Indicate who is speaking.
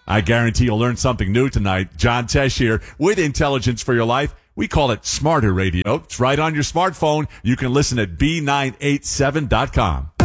Speaker 1: I guarantee you'll learn something new tonight. John Tesh here with Intelligence for Your Life. We call it Smarter Radio. It's right on your smartphone. You can listen at B987.com.